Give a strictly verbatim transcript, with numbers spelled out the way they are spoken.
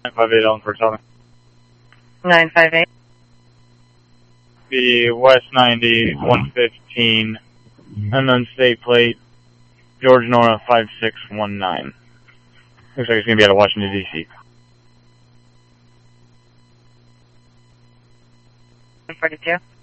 nine five eight on for Southern. nine five eight. The West ninety, one fifteen, unknown state plate, George Nora five six one nine. Looks like it's going to be out of Washington, D C forty-two.